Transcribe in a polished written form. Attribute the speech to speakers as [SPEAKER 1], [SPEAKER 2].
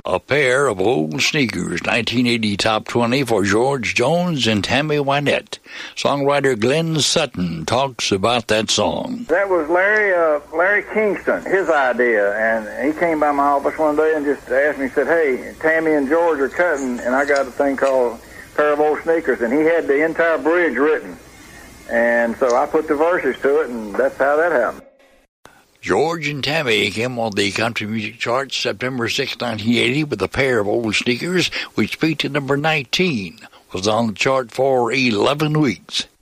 [SPEAKER 1] A Pair of Old Sneakers, 1980 Top 20 for George Jones and Tammy Wynette. Songwriter Glenn Sutton talks about that song.
[SPEAKER 2] That was Larry Kingston, his idea, and he came by my office one day and just asked me, he said, hey, Tammy and George are cutting, and I got a thing called Pair of Old Sneakers, and he had the entire bridge written. And so I put the verses to it, and that's how that happened.
[SPEAKER 1] George and Tammy came on the country music charts September 6, 1980 with A Pair of Old Sneakers, which peaked at number 19, was on the chart for 11 weeks.